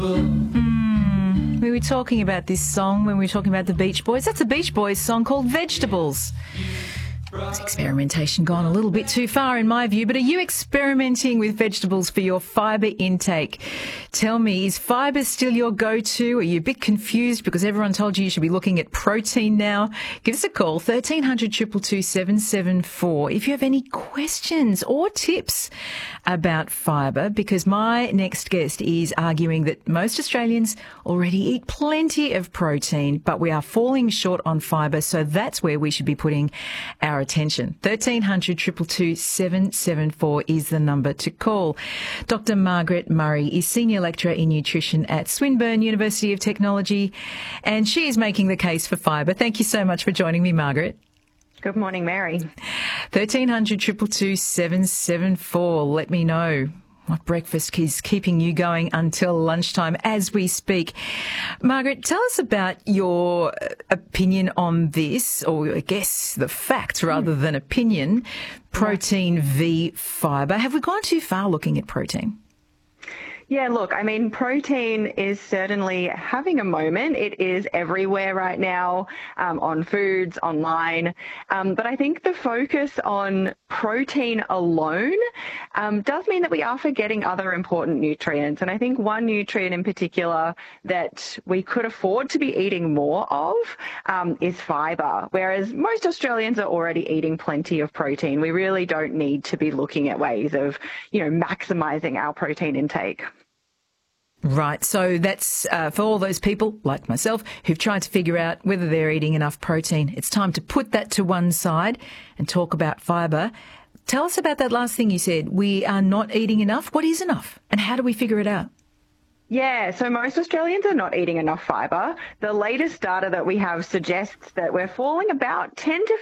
We were talking about this song when we were talking about the Beach Boys. That's a Beach Boys song called Vegetables. It's experimentation gone a little bit too far in my view, but are you experimenting with vegetables for your fibre intake? Tell me, is fibre still your go-to? Are you a bit confused because everyone told you should be looking at protein now? Give us a call, 1300 222 774, if you have any questions or tips about fibre, because my next guest is arguing that most Australians already eat plenty of protein, but we are falling short on fibre, so that's where we should be putting our attention. 1300 222 774 is the number to call. Dr. Margaret Murray is Senior Lecturer in Nutrition at Swinburne University of Technology, and she is making the case for fibre. Thank you so much for joining me, Margaret. Good morning, Mary. 1300 222 774. Let me know what breakfast is keeping you going until lunchtime as we speak. Margaret, tell us about your opinion on this, or I guess the facts rather than opinion, protein v fibre. Have we gone too far looking at protein? Yeah, look, I mean, protein is certainly having a moment. It is everywhere right now, on foods, online. But I think the focus on protein alone does mean that we are forgetting other important nutrients. And I think one nutrient in particular that we could afford to be eating more of is fibre. Whereas most Australians are already eating plenty of protein. We really don't need to be looking at ways of, maximising our protein intake. Right, so that's for all those people like myself who've tried to figure out whether they're eating enough protein. It's time to put that to one side and talk about fibre. Tell us about that last thing you said. We are not eating enough. What is enough? And how do we figure it out? Yeah, so most Australians are not eating enough fibre. The latest data that we have suggests that we're falling about 10 to